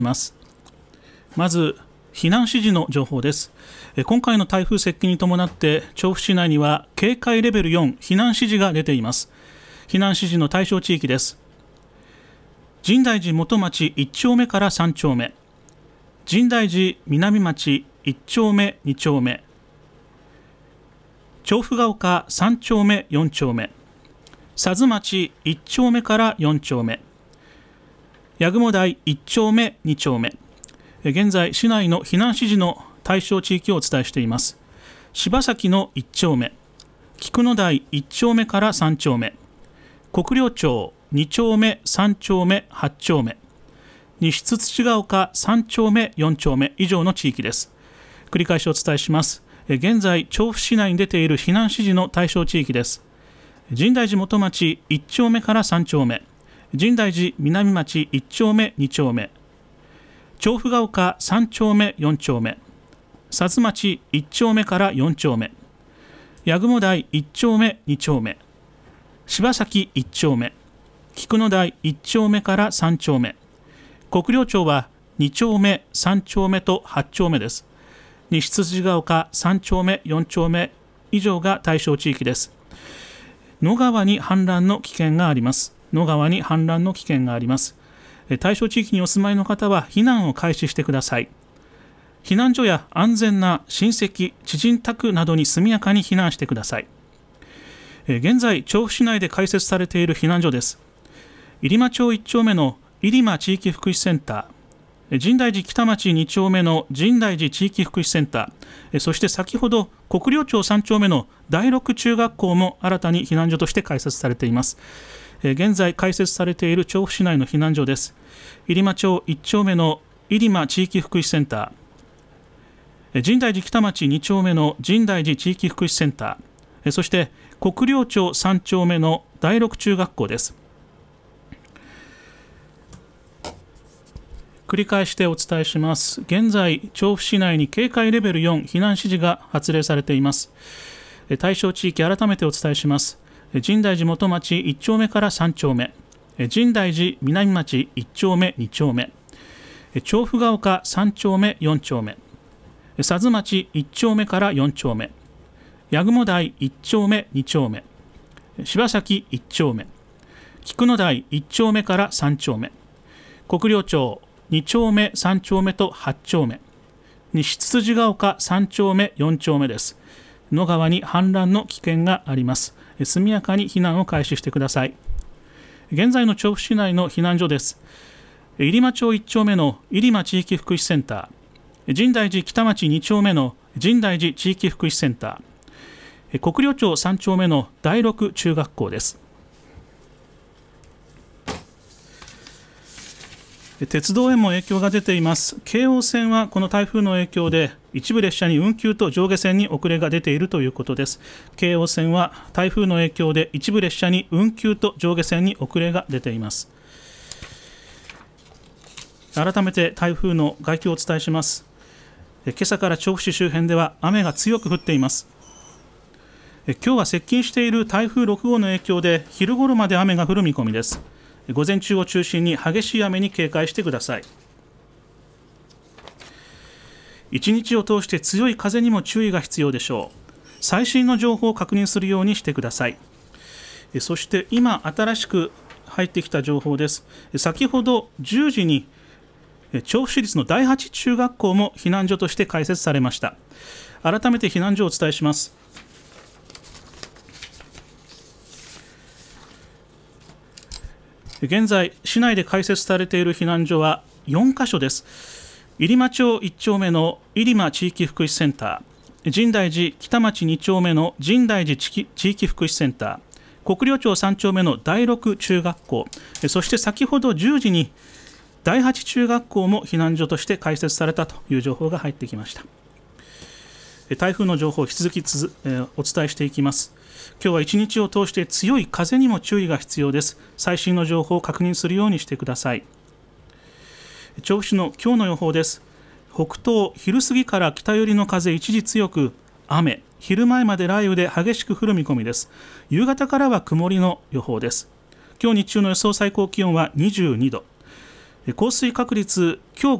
ます。まず避難指示の情報です。今回の台風接近に伴って調布市内には警戒レベル4避難指示が出ています。避難指示の対象地域です。深大寺元町1丁目から3丁目、深大寺南町1丁目2丁目、調布が丘3丁目4丁目、佐津町1丁目から4丁目、八雲台1丁目2丁目。現在市内の避難指示の対象地域をお伝えしています。柴崎の1丁目、菊野台1丁目から3丁目、国領町2丁目3丁目8丁目、西津土ヶ丘3丁目4丁目以上の地域です。繰り返しお伝えします。現在調布市内に出ている避難指示の対象地域です。深大寺元町1丁目から3丁目、深大寺南町1丁目2丁目、調布が丘3丁目4丁目、佐津町1丁目から4丁目、八雲台1丁目2丁目、柴崎1丁目、菊野台1丁目から3丁目、国領町は2丁目3丁目と8丁目です。西辻ヶ丘3丁目4丁目以上が対象地域です。野川に氾濫の危険があります。野川に氾濫の危険があります。対象地域にお住まいの方は避難を開始してください。避難所や安全な親戚、知人宅などに速やかに避難してください。現在調布市内で開設されている避難所です。入間町1丁目の入間地域福祉センター、深大寺北町2丁目の深大寺地域福祉センター、そして先ほど国領町3丁目の第六中学校も新たに避難所として開設されています。現在開設されている調布市内の避難所です。入間町1丁目の入間地域福祉センター、深大寺北町2丁目の深大寺地域福祉センター、そして国領町3丁目の第六中学校です。繰り返してお伝えします。現在調布市内に警戒レベル4避難指示が発令されています。対象地域改めてお伝えします。深大寺元町1丁目から3丁目、深大寺南町1丁目2丁目、調布が丘3丁目4丁目、佐津町1丁目から4丁目、八雲台1丁目2丁目、柴崎1丁目、菊野台1丁目から3丁目、国領町2丁目3丁目と8丁目、西つつじが丘3丁目4丁目です。野川に氾濫の危険があります。速やかに避難を開始してください。現在の調布市内の避難所です。入間町1丁目の入間地域福祉センター、深大寺北町2丁目の深大寺地域福祉センター、国領町3丁目の第六中学校です。鉄道へも影響が出ています。京王線はこの台風の影響で一部列車に運休と上下線に遅れが出ているということです。京王線は台風の影響で一部列車に運休と上下線に遅れが出ています。改めて台風の概況をお伝えします。今朝から調布市周辺では雨が強く降っています。今日は接近している台風6号の影響で昼ごろまで雨が降る見込みです。午前中を中心に激しい雨に警戒してください。一日を通して強い風にも注意が必要でしょう。最新の情報を確認するようにしてください。そして今新しく入ってきた情報です。先ほど10時に調布市立の第八中学校も避難所として開設されました。改めて避難所をお伝えします。現在市内で開設されている避難所は4カ所です。入間町1丁目の入間地域福祉センター、深大寺北町2丁目の深大寺地域福祉センター、国領町3丁目の第六中学校、そして先ほど10時に第八中学校も避難所として開設されたという情報が入ってきました。台風の情報を引き続きお伝えしていきます。今日は一日を通して強い風にも注意が必要です。最新の情報を確認するようにしてください。調布市の今日の予報です。北東昼過ぎから北寄りの風一時強く雨、昼前まで雷雨で激しく降る見込みです。夕方からは曇りの予報です。今日日中の予想最高気温は22度、 降水確率今日